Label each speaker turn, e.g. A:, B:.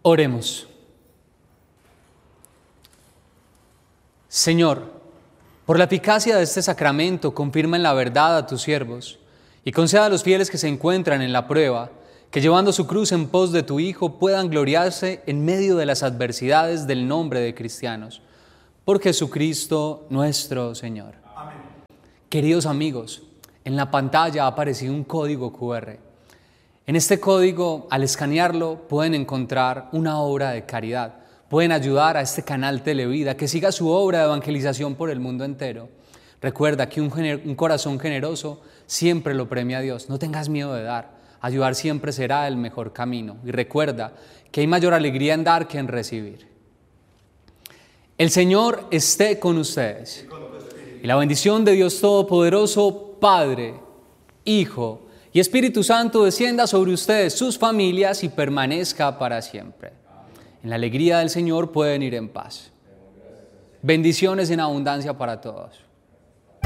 A: Oremos. Señor, por la eficacia de este sacramento, confirma en la verdad a tus siervos y conceda a los fieles que se encuentran en la prueba, que llevando su cruz en pos de tu Hijo puedan gloriarse en medio de las adversidades del nombre de cristianos. Por Jesucristo nuestro Señor.
B: Amén.
A: Queridos amigos, en la pantalla ha aparecido un código QR. En este código, al escanearlo, pueden encontrar una obra de caridad. Pueden ayudar a este canal Televida que siga su obra de evangelización por el mundo entero. Recuerda que un corazón generoso siempre lo premia a Dios. No tengas miedo de dar. Ayudar siempre será el mejor camino. Y recuerda que hay mayor alegría en dar que en recibir. El Señor esté con ustedes. Y la bendición de Dios Todopoderoso, Padre, Hijo y Espíritu Santo descienda sobre ustedes, sus familias y permanezca para siempre. En la alegría del Señor pueden ir en paz. Bendiciones en abundancia para todos.